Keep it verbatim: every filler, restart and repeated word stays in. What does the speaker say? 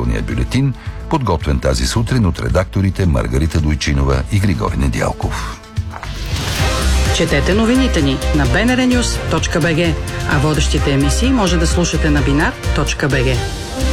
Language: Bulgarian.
окончателния бюлетин, подготвен тази сутрин от редакторите Маргарита Дойчинова и Григорий Недялков. Четете новините ни на би ен ар нюс точка би джи, а водещите емисии може да слушате на бинар точка би джи.